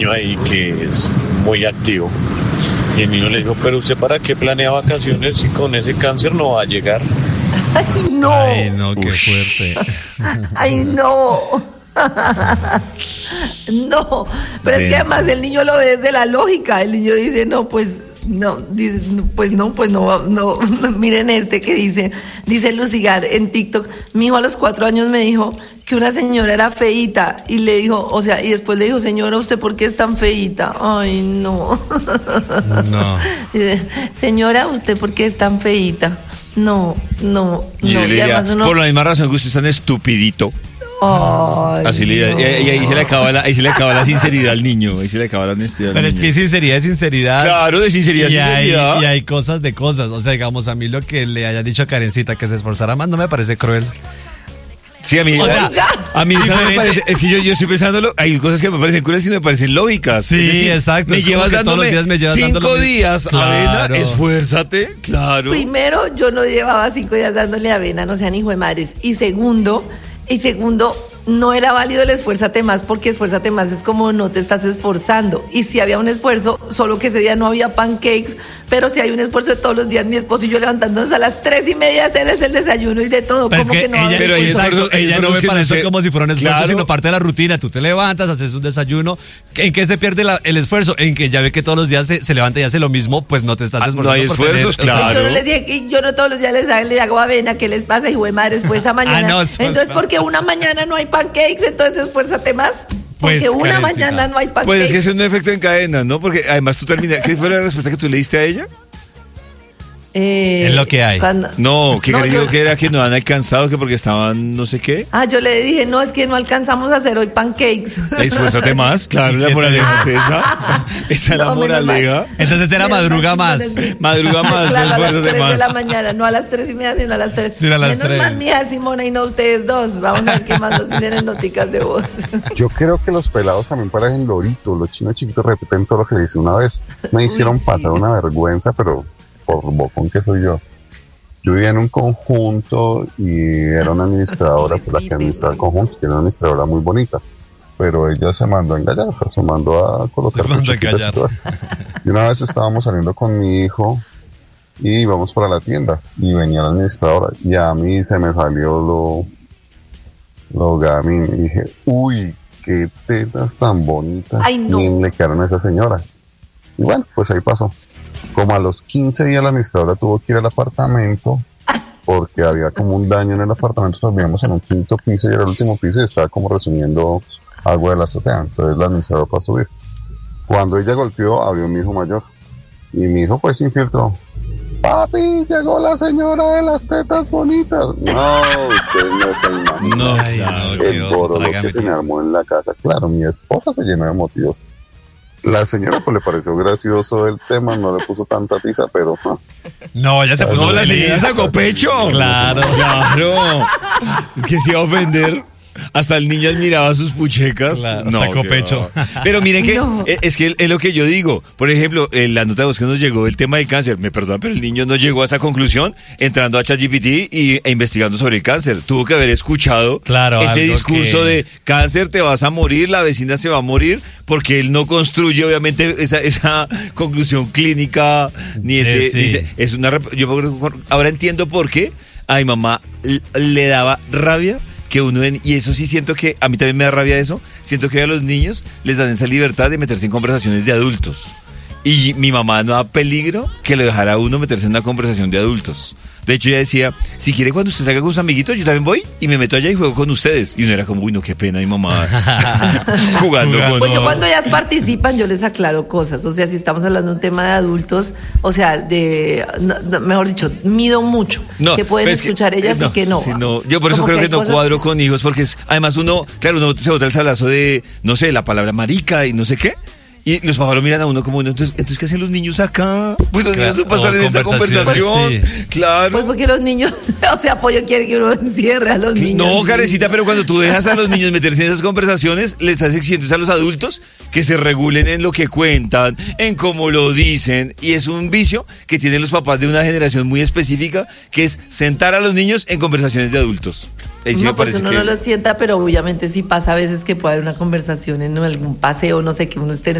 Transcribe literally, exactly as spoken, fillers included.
niño ahí que es muy activo. Y el niño le dijo, pero usted para qué planea vacaciones si con ese cáncer no va a llegar. ¡Ay, no! Ay, no, qué Ush. fuerte. ¡Ay, no! No, pero es que además el niño lo ve desde la lógica. El niño dice, no, pues... No, dice, pues no, pues no, no, miren este que dice, dice Lucigar en TikTok, mi hijo a los cuatro años me dijo que una señora era feíta y le dijo, o sea, y después le dijo, señora, ¿usted por qué es tan feíta? Ay, no. No. Dice, señora, ¿usted por qué es tan feíta? No, no, Y no. yo le Y diría, además uno... por la misma razón que usted es tan estupidito. Ay, Así le, no. y, y ahí se le acaba la, ahí se le acaba la sinceridad al niño, ahí se le acaba la honestidad al Pero es niño. que sinceridad es sinceridad. Claro, de sinceridad es y hay, sinceridad. y hay cosas de cosas. O sea, digamos, a mí lo que le haya dicho a Karencita que se esforzara más no me parece cruel. Sí, a mí, O sea, a mí ¿sabes? Me diferente. parece, es que yo, yo estoy pensándolo, hay cosas que me parecen crueles y me parecen lógicas. Sí, Es decir, exacto, Me es como llevas que todos dándome los días me llevas dando cinco lo mismo. días Claro. avena, esfuérzate, claro. Primero, yo no llevaba cinco días dándole avena, no sean hijo de madres. Y segundo, y segundo, no era válido el esfuérzate más, porque esfuérzate más es como no te estás esforzando. Y si había un esfuerzo, solo que ese día no había pancakes, pero si hay un esfuerzo de todos los días, mi esposo y yo levantándonos a las tres y media a hacerles el desayuno y de todo. Pero es como que, que, no ella, había pero hay esfuerzo. esfuerzo- hay ella no esfuerzos ve que para no eso sé- como si fuera un esfuerzo, Claro. sino parte de la rutina. Tú te levantas, haces un desayuno. ¿En qué se pierde la- el esfuerzo? En que ya ve que todos los días se, se levanta y hace lo mismo, pues no te estás Ah, no esforzando. hay por esfuerzos, tener- o sea, claro. Yo no les dije que yo no todos los días les, hago- les hago avena, ¿qué les pasa, hijo de madres? Pues esa mañana. no, son- entonces, porque una mañana no hay pancakes, entonces esfuérzate más. Porque Pues, una Karencita. mañana no hay pancakes. Pues es que es un efecto en cadena, ¿no? Porque además tú terminas, ¿qué fue la respuesta que tú le diste a ella? Eh, Es lo que hay. cuando- No, que No, dijo yo- que era que no han alcanzado, que porque estaban no sé qué. Ah, yo le dije, no, es que no alcanzamos a hacer hoy pancakes. Esfuérzate más, claro, ¿Y la qué te moraleja es esa. Esa es la No, menos moraleja. Entonces era madruga más. Madruga más, no Claro, a las esfuérzate tres de más. la mañana, no a las tres y media, sino a las tres. Sí, a las Menos tres. mal, mija Simona y no ustedes dos. Vamos a ver qué más nos tienen noticas de voz. Yo creo que los pelados también parecen loritos, los chinos chiquitos repiten todo lo que le hice una vez. Me hicieron Uy, sí. pasar una vergüenza, pero por bocón que soy yo. Yo vivía en un conjunto y era una administradora, pues la que administraba el conjunto, que era una administradora muy bonita. Pero ella se mandó a engañar, o sea, se mandó a colocar Se mandó a cuchitas y engañar. todo. Y una vez estábamos saliendo con mi hijo y íbamos para la tienda y venía la administradora y a mí se me salió lo, lo gamín y dije, uy, qué tetas tan bonitas. Ay, no. Y le quedaron a esa señora. Y bueno, pues ahí pasó. Como a los quince días la administradora tuvo que ir al apartamento porque había como un daño en el apartamento. Nos vivíamos en un quinto piso y era el último piso y estaba como resumiendo agua de la azotea. Entonces la administradora fue a subir. Cuando ella golpeó, abrió mi hijo mayor. Y mi hijo pues se infiltró. Papi, llegó la señora de las tetas bonitas. No, usted no se imagina. No, Ay, claro. no, El Dios, borolo trágame que se me tierra. armó en la casa. Claro, mi esposa se llenó de motivos. La señora pues le pareció gracioso el tema, no le puso tanta tiza, pero ah, No, ya se puso No, la feliz. señora sacó pecho. Claro. Claro. Es que se iba a ofender. Hasta el niño admiraba sus puchecas. Claro, sacó qué pecho. va. Pero miren que No. es, es que es lo que yo digo. Por ejemplo, en la nota de voz que nos llegó del tema del cáncer, me perdona, pero el niño no llegó a esa conclusión entrando a ChatGPT y, e investigando sobre el cáncer. Tuvo que haber escuchado Claro, ese algo discurso que- de cáncer, te vas a morir, la vecina se va a morir, porque él no construye obviamente esa, esa conclusión clínica ni ese, Eh, sí. ni ese- es una rep- yo ahora entiendo por qué a mi mamá l- le daba rabia que uno en- y eso sí siento que a mí también me da rabia eso, siento que a los niños les dan esa libertad de meterse en conversaciones de adultos y mi mamá no da peligro que lo dejara a uno meterse en una conversación de adultos. De hecho ella decía, si quiere cuando usted salga con sus amiguitos yo también voy y me meto allá y juego con ustedes, y uno era como, uy no, qué pena mi mamá jugando Jugando. con... Pues yo cuando ellas participan, yo les aclaro cosas. O sea, si estamos hablando de un tema de adultos, o sea, de, no, no, mejor dicho, mido mucho. que pueden pero es escuchar ellas no, y que no. sí, no. Yo por eso Como creo que, hay no cosas- cuadro con hijos, porque es, además uno, claro, uno se bota el salazo de, no sé, la palabra marica y no sé qué. Y los papás lo miran a uno como uno, entonces, entonces ¿qué hacen los niños acá? Pues los Claro, niños no pasan o en esta conversación, conversación. sí. Claro. Pues porque los niños, o sea, Pollo quiere que uno encierre a los niños. No, Carecita, pero cuando tú dejas a los niños meterse en esas conversaciones, le estás exigiendo a los adultos que se regulen en lo que cuentan, en cómo lo dicen, y es un vicio que tienen los papás de una generación muy específica, que es sentar a los niños en conversaciones de adultos. Ahí sí No, me pues parece uno que... no lo sienta, pero obviamente sí pasa a veces que puede haber una conversación en algún paseo, no sé, que uno esté en